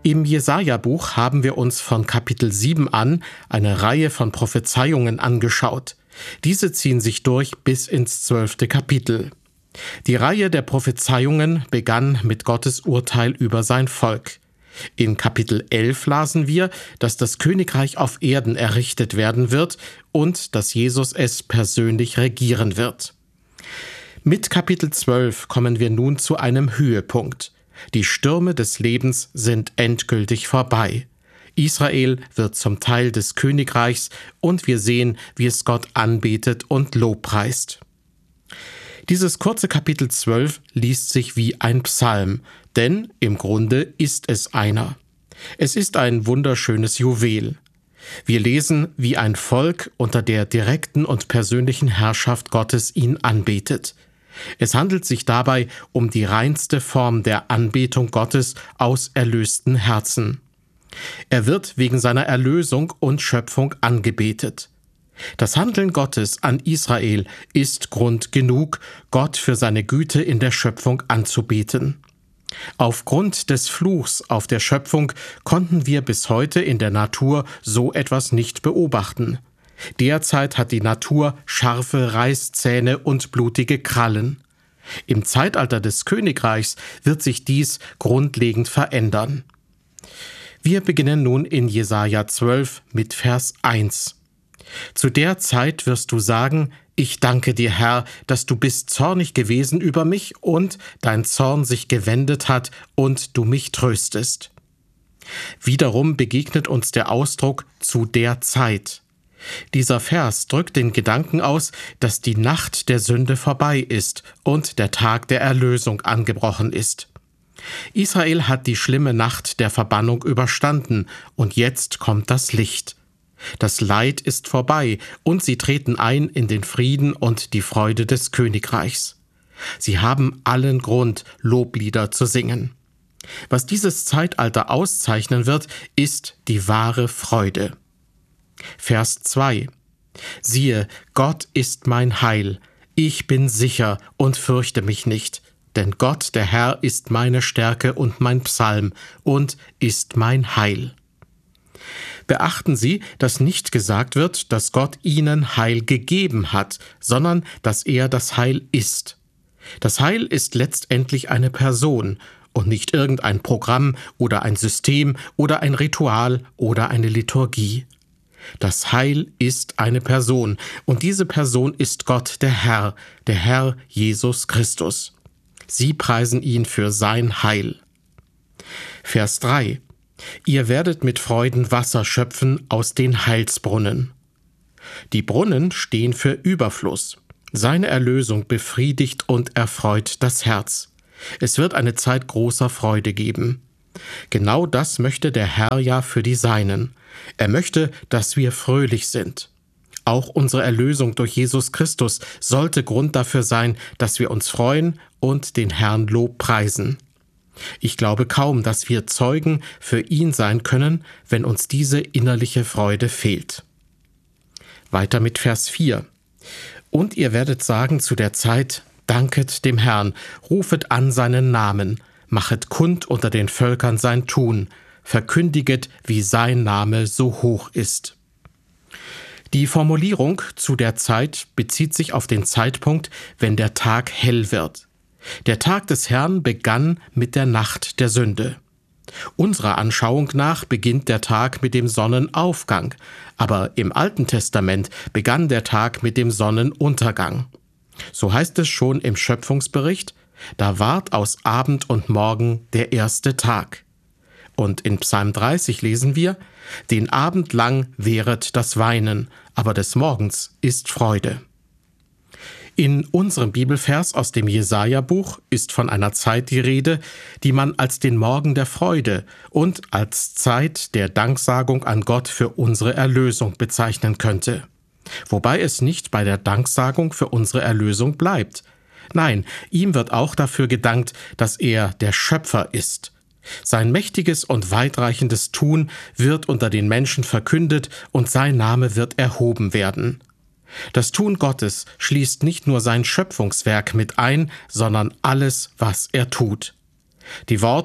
Im Jesaja-Buch haben wir uns von Kapitel 7 an eine Reihe von Prophezeiungen angeschaut. Diese ziehen sich durch bis ins 12. Kapitel. Die Reihe der Prophezeiungen begann mit Gottes Urteil über sein Volk. In Kapitel 11 lasen wir, dass das Königreich auf Erden errichtet werden wird und dass Jesus es persönlich regieren wird. Mit Kapitel 12 kommen wir nun zu einem Höhepunkt. Die Stürme des Lebens sind endgültig vorbei. Israel wird zum Teil des Königreichs und wir sehen, wie es Gott anbetet und lobpreist. Dieses kurze Kapitel 12 liest sich wie ein Psalm, denn im Grunde ist es einer. Es ist ein wunderschönes Juwel. Wir lesen, wie ein Volk unter der direkten und persönlichen Herrschaft Gottes ihn anbetet. Es handelt sich dabei um die reinste Form der Anbetung Gottes aus erlösten Herzen. Er wird wegen seiner Erlösung und Schöpfung angebetet. Das Handeln Gottes an Israel ist Grund genug, Gott für seine Güte in der Schöpfung anzubeten. Aufgrund des Fluchs auf der Schöpfung konnten wir bis heute in der Natur so etwas nicht beobachten. Derzeit hat die Natur scharfe Reißzähne und blutige Krallen. Im Zeitalter des Königreichs wird sich dies grundlegend verändern. Wir beginnen nun in Jesaja 12 mit Vers 1. Zu der Zeit wirst du sagen: Ich danke dir, Herr, dass du bist zornig gewesen über mich und dein Zorn sich gewendet hat und du mich tröstest. Wiederum begegnet uns der Ausdruck zu der Zeit. Dieser Vers drückt den Gedanken aus, dass die Nacht der Sünde vorbei ist und der Tag der Erlösung angebrochen ist. Israel hat die schlimme Nacht der Verbannung überstanden und jetzt kommt das Licht. Das Leid ist vorbei und sie treten ein in den Frieden und die Freude des Königreichs. Sie haben allen Grund, Loblieder zu singen. Was dieses Zeitalter auszeichnen wird, ist die wahre Freude. Vers 2. Siehe, Gott ist mein Heil. Ich bin sicher und fürchte mich nicht, denn Gott, der Herr, ist meine Stärke und mein Psalm und ist mein Heil. Beachten Sie, dass nicht gesagt wird, dass Gott ihnen Heil gegeben hat, sondern dass er das Heil ist. Das Heil ist letztendlich eine Person und nicht irgendein Programm oder ein System oder ein Ritual oder eine Liturgie. Das Heil ist eine Person und diese Person ist Gott, der Herr Jesus Christus. Sie preisen ihn für sein Heil. Vers 3. Ihr werdet mit Freuden Wasser schöpfen aus den Heilsbrunnen. Die Brunnen stehen für Überfluss. Seine Erlösung befriedigt und erfreut das Herz. Es wird eine Zeit großer Freude geben. Genau das möchte der Herr ja für die Seinen. Er möchte, dass wir fröhlich sind. Auch unsere Erlösung durch Jesus Christus sollte Grund dafür sein, dass wir uns freuen und den Herrn Lob preisen. Ich glaube kaum, dass wir Zeugen für ihn sein können, wenn uns diese innerliche Freude fehlt. Weiter mit Vers 4. Und ihr werdet sagen zu der Zeit: Danket dem Herrn, rufet an seinen Namen, machet kund unter den Völkern sein Tun, verkündiget, wie sein Name so hoch ist. Die Formulierung zu der Zeit bezieht sich auf den Zeitpunkt, wenn der Tag hell wird. Der Tag des Herrn begann mit der Nacht der Sünde. Unserer Anschauung nach beginnt der Tag mit dem Sonnenaufgang, aber im Alten Testament begann der Tag mit dem Sonnenuntergang. So heißt es schon im Schöpfungsbericht: Da ward aus Abend und Morgen der erste Tag. Und in Psalm 30 lesen wir: Den Abend lang währet das Weinen, aber des Morgens ist Freude. In unserem Bibelvers aus dem Jesaja-Buch ist von einer Zeit die Rede, die man als den Morgen der Freude und als Zeit der Danksagung an Gott für unsere Erlösung bezeichnen könnte. Wobei es nicht bei der Danksagung für unsere Erlösung bleibt. Nein, ihm wird auch dafür gedankt, dass er der Schöpfer ist. Sein mächtiges und weitreichendes Tun wird unter den Menschen verkündet und sein Name wird erhoben werden. Das Tun Gottes schließt nicht nur sein Schöpfungswerk mit ein, sondern alles, was er tut. Die Worte: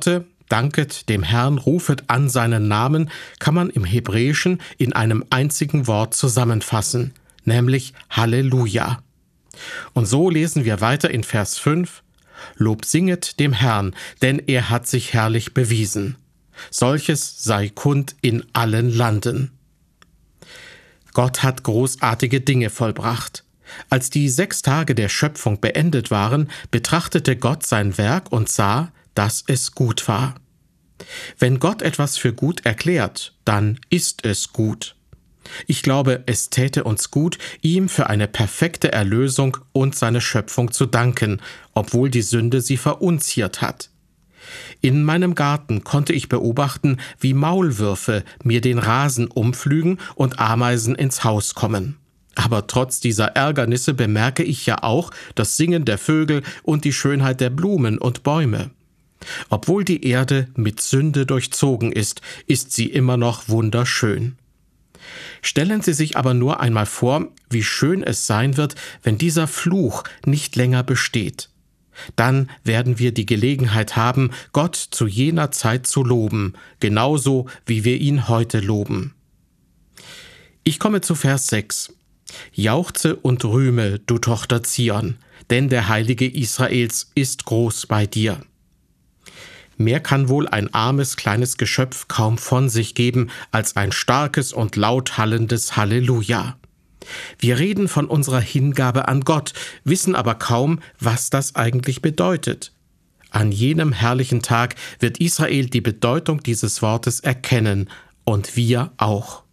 Danket dem Herrn, rufet an seinen Namen, kann man im Hebräischen in einem einzigen Wort zusammenfassen, nämlich Halleluja. Und so lesen wir weiter in Vers 5: Lob singet dem Herrn, denn er hat sich herrlich bewiesen. Solches sei kund in allen Landen. Gott hat großartige Dinge vollbracht. Als die 6 Tage der Schöpfung beendet waren, betrachtete Gott sein Werk und sah, dass es gut war. Wenn Gott etwas für gut erklärt, dann ist es gut. Ich glaube, es täte uns gut, ihm für eine perfekte Erlösung und seine Schöpfung zu danken, obwohl die Sünde sie verunziert hat. In meinem Garten konnte ich beobachten, wie Maulwürfe mir den Rasen umpflügen und Ameisen ins Haus kommen. Aber trotz dieser Ärgernisse bemerke ich ja auch das Singen der Vögel und die Schönheit der Blumen und Bäume. Obwohl die Erde mit Sünde durchzogen ist, ist sie immer noch wunderschön. Stellen Sie sich aber nur einmal vor, wie schön es sein wird, wenn dieser Fluch nicht länger besteht. Dann werden wir die Gelegenheit haben, Gott zu jener Zeit zu loben, genauso wie wir ihn heute loben. Ich komme zu Vers 6. Jauchze und rühme, du Tochter Zion, denn der Heilige Israels ist groß bei dir. Mehr kann wohl ein armes kleines Geschöpf kaum von sich geben als ein starkes und laut hallendes Halleluja. Wir reden von unserer Hingabe an Gott, wissen aber kaum, was das eigentlich bedeutet. An jenem herrlichen Tag wird Israel die Bedeutung dieses Wortes erkennen, und wir auch.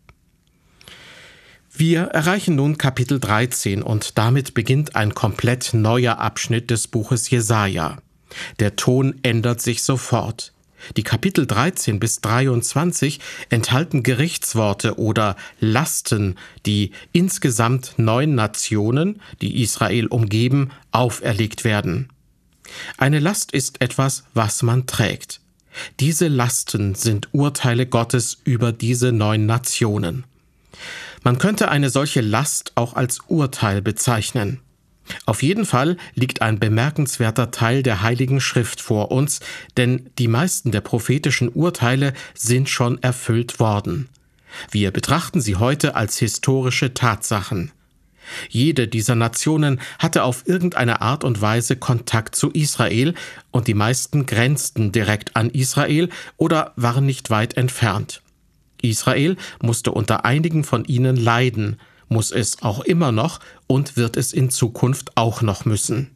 Wir erreichen nun Kapitel 13 und damit beginnt ein komplett neuer Abschnitt des Buches Jesaja. Der Ton ändert sich sofort. Die Kapitel 13 bis 23 enthalten Gerichtsworte oder Lasten, die insgesamt 9 Nationen, die Israel umgeben, auferlegt werden. Eine Last ist etwas, was man trägt. Diese Lasten sind Urteile Gottes über diese 9 Nationen. Man könnte eine solche Last auch als Urteil bezeichnen. Auf jeden Fall liegt ein bemerkenswerter Teil der Heiligen Schrift vor uns, denn die meisten der prophetischen Urteile sind schon erfüllt worden. Wir betrachten sie heute als historische Tatsachen. Jede dieser Nationen hatte auf irgendeine Art und Weise Kontakt zu Israel und die meisten grenzten direkt an Israel oder waren nicht weit entfernt. Israel musste unter einigen von ihnen leiden, muss es auch immer noch und wird es in Zukunft auch noch müssen.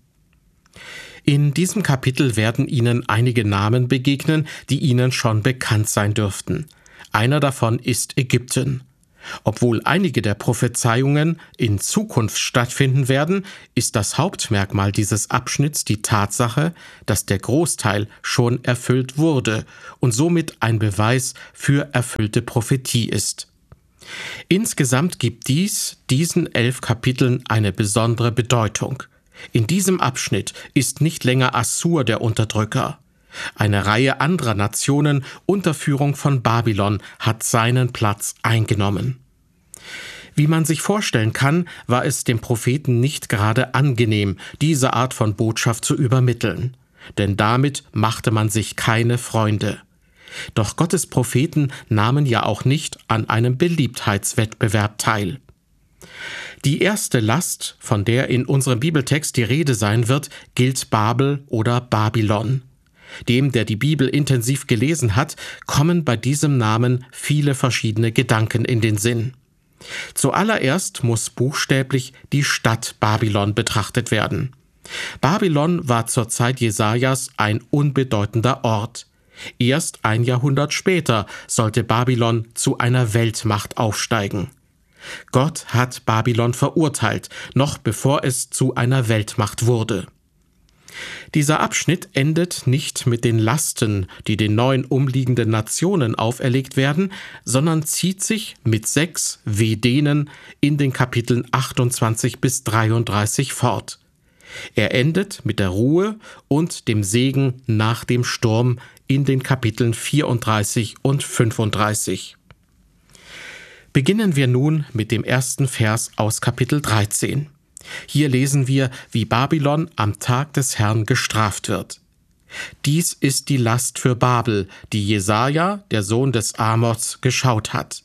In diesem Kapitel werden Ihnen einige Namen begegnen, die Ihnen schon bekannt sein dürften. Einer davon ist Ägypten. Obwohl einige der Prophezeiungen in Zukunft stattfinden werden, ist das Hauptmerkmal dieses Abschnitts die Tatsache, dass der Großteil schon erfüllt wurde und somit ein Beweis für erfüllte Prophetie ist. Insgesamt gibt diesen 11 Kapiteln eine besondere Bedeutung. In diesem Abschnitt ist nicht länger Assur der Unterdrücker. Eine Reihe anderer Nationen unter Führung von Babylon hat seinen Platz eingenommen. Wie man sich vorstellen kann, war es dem Propheten nicht gerade angenehm, diese Art von Botschaft zu übermitteln. Denn damit machte man sich keine Freunde. Doch Gottes Propheten nahmen ja auch nicht an einem Beliebtheitswettbewerb teil. Die erste Last, von der in unserem Bibeltext die Rede sein wird, gilt Babel oder Babylon. Dem, der die Bibel intensiv gelesen hat, kommen bei diesem Namen viele verschiedene Gedanken in den Sinn. Zuallererst muss buchstäblich die Stadt Babylon betrachtet werden. Babylon war zur Zeit Jesajas ein unbedeutender Ort. Erst ein Jahrhundert später sollte Babylon zu einer Weltmacht aufsteigen. Gott hat Babylon verurteilt, noch bevor es zu einer Weltmacht wurde. Dieser Abschnitt endet nicht mit den Lasten, die den 9 umliegenden Nationen auferlegt werden, sondern zieht sich mit 6 Vedenen in den Kapiteln 28 bis 33 fort. Er endet mit der Ruhe und dem Segen nach dem Sturm in den Kapiteln 34 und 35. Beginnen wir nun mit dem ersten Vers aus Kapitel 13. Hier lesen wir, wie Babylon am Tag des Herrn gestraft wird. Dies ist die Last für Babel, die Jesaja, der Sohn des Amos, geschaut hat.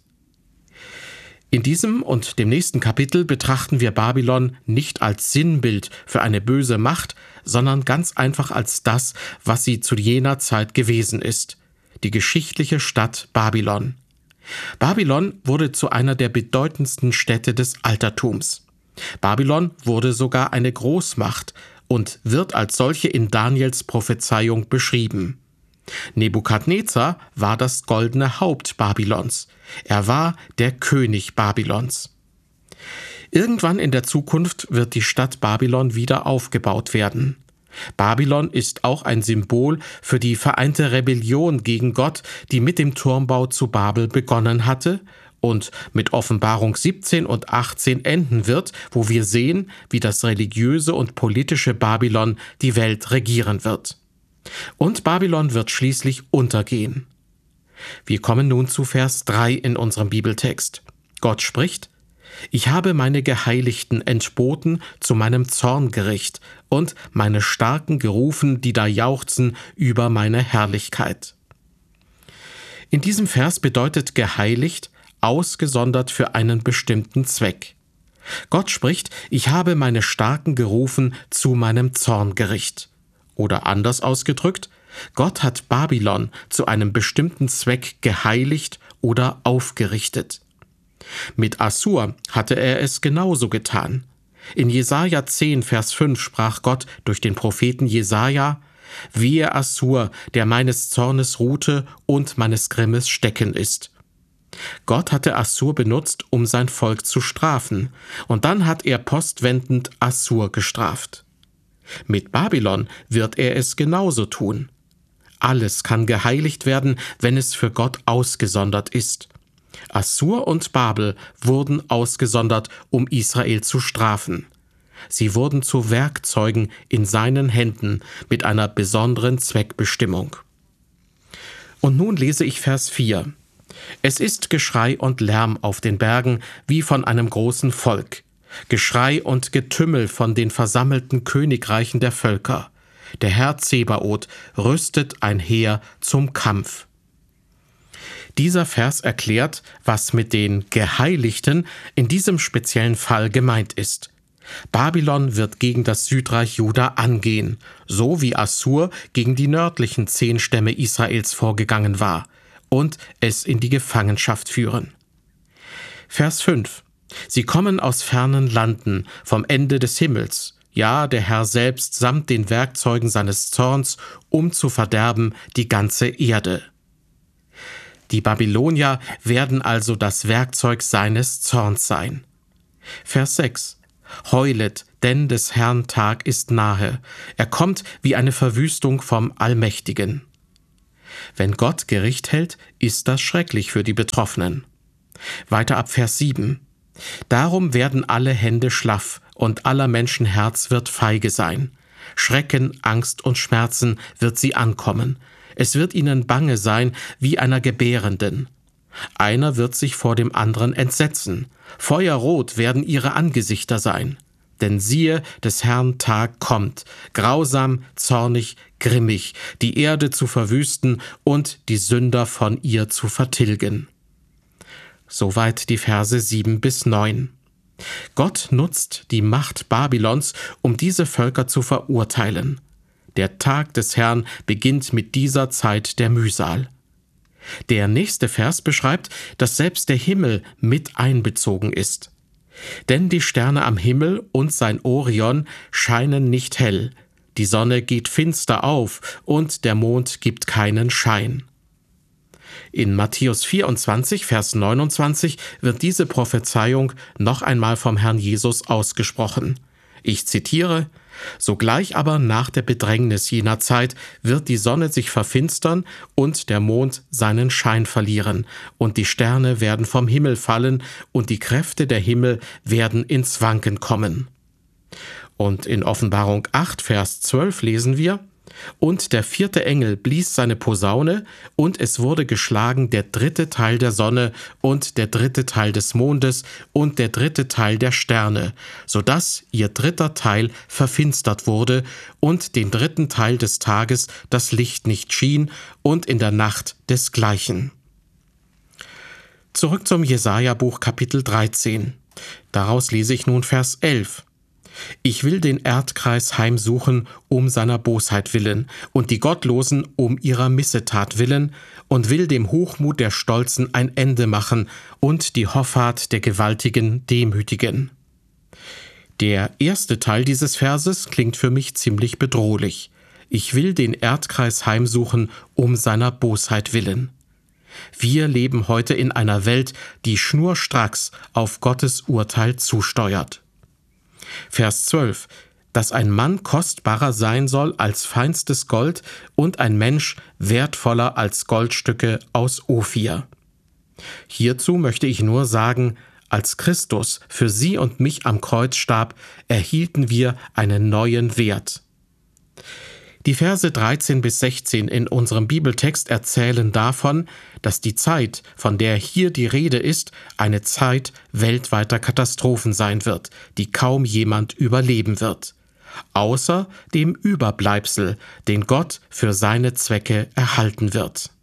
In diesem und dem nächsten Kapitel betrachten wir Babylon nicht als Sinnbild für eine böse Macht, sondern ganz einfach als das, was sie zu jener Zeit gewesen ist: die geschichtliche Stadt Babylon. Babylon wurde zu einer der bedeutendsten Städte des Altertums. Babylon wurde sogar eine Großmacht und wird als solche in Daniels Prophezeiung beschrieben. Nebukadnezar war das goldene Haupt Babylons. Er war der König Babylons. Irgendwann in der Zukunft wird die Stadt Babylon wieder aufgebaut werden. Babylon ist auch ein Symbol für die vereinte Rebellion gegen Gott, die mit dem Turmbau zu Babel begonnen hatte und mit Offenbarung 17 und 18 enden wird, wo wir sehen, wie das religiöse und politische Babylon die Welt regieren wird. Und Babylon wird schließlich untergehen. Wir kommen nun zu Vers 3 in unserem Bibeltext. Gott spricht: Ich habe meine Geheiligten entboten zu meinem Zorngericht und meine Starken gerufen, die da jauchzen über meine Herrlichkeit. In diesem Vers bedeutet geheiligt ausgesondert für einen bestimmten Zweck. Gott spricht: Ich habe meine Starken gerufen zu meinem Zorngericht. Oder anders ausgedrückt, Gott hat Babylon zu einem bestimmten Zweck geheiligt oder aufgerichtet. Mit Assur hatte er es genauso getan. In Jesaja 10, Vers 5 sprach Gott durch den Propheten Jesaja: Wehe Assur, der meines Zornes Rute und meines Grimmes Stecken ist. Gott hatte Assur benutzt, um sein Volk zu strafen, und dann hat er postwendend Assur gestraft. Mit Babylon wird er es genauso tun. Alles kann geheiligt werden, wenn es für Gott ausgesondert ist. Assur und Babel wurden ausgesondert, um Israel zu strafen. Sie wurden zu Werkzeugen in seinen Händen mit einer besonderen Zweckbestimmung. Und nun lese ich Vers 4. Es ist Geschrei und Lärm auf den Bergen wie von einem großen Volk. Geschrei und Getümmel von den versammelten Königreichen der Völker. Der Herr Zebaoth rüstet ein Heer zum Kampf. Dieser Vers erklärt, was mit den Geheiligten in diesem speziellen Fall gemeint ist. Babylon wird gegen das Südreich Juda angehen, so wie Assur gegen die nördlichen 10 Stämme Israels vorgegangen war, und es in die Gefangenschaft führen. Vers 5. Sie kommen aus fernen Landen, vom Ende des Himmels, ja, der Herr selbst samt den Werkzeugen seines Zorns, um zu verderben die ganze Erde. Die Babylonier werden also das Werkzeug seines Zorns sein. Vers 6. Heulet, denn des Herrn Tag ist nahe. Er kommt wie eine Verwüstung vom Allmächtigen. Wenn Gott Gericht hält, ist das schrecklich für die Betroffenen. Weiter ab Vers 7. Darum werden alle Hände schlaff und aller Menschen Herz wird feige sein. Schrecken, Angst und Schmerzen wird sie ankommen. Es wird ihnen bange sein wie einer Gebärenden. Einer wird sich vor dem anderen entsetzen. Feuerrot werden ihre Angesichter sein. Denn siehe, des Herrn Tag kommt, grausam, zornig, grimmig, die Erde zu verwüsten und die Sünder von ihr zu vertilgen. Soweit die Verse 7 bis 9. Gott nutzt die Macht Babylons, um diese Völker zu verurteilen. Der Tag des Herrn beginnt mit dieser Zeit der Mühsal. Der nächste Vers beschreibt, dass selbst der Himmel mit einbezogen ist. Denn die Sterne am Himmel und sein Orion scheinen nicht hell, die Sonne geht finster auf und der Mond gibt keinen Schein. In Matthäus 24, Vers 29 wird diese Prophezeiung noch einmal vom Herrn Jesus ausgesprochen. Ich zitiere: Sogleich aber nach der Bedrängnis jener Zeit wird die Sonne sich verfinstern und der Mond seinen Schein verlieren, und die Sterne werden vom Himmel fallen, und die Kräfte der Himmel werden ins Wanken kommen. Und in Offenbarung 8, Vers 12 lesen wir: Und der 4. Engel blies seine Posaune, und es wurde geschlagen der 3. Teil der Sonne und der 3. Teil des Mondes und der 3. Teil der Sterne, sodass ihr 3. Teil verfinstert wurde und den 3. Teil des Tages das Licht nicht schien und in der Nacht desgleichen. Zurück zum Jesaja-Buch Kapitel 13. Daraus lese ich nun Vers 11. Ich will den Erdkreis heimsuchen um seiner Bosheit willen und die Gottlosen um ihrer Missetat willen und will dem Hochmut der Stolzen ein Ende machen und die Hoffart der Gewaltigen demütigen. Der erste Teil dieses Verses klingt für mich ziemlich bedrohlich. Ich will den Erdkreis heimsuchen um seiner Bosheit willen. Wir leben heute in einer Welt, die schnurstracks auf Gottes Urteil zusteuert. Vers 12, dass ein Mann kostbarer sein soll als feinstes Gold und ein Mensch wertvoller als Goldstücke aus Ophir. Hierzu möchte ich nur sagen, als Christus für Sie und mich am Kreuz starb, erhielten wir einen neuen Wert. Die Verse 13 bis 16 in unserem Bibeltext erzählen davon, dass die Zeit, von der hier die Rede ist, eine Zeit weltweiter Katastrophen sein wird, die kaum jemand überleben wird, außer dem Überbleibsel, den Gott für seine Zwecke erhalten wird.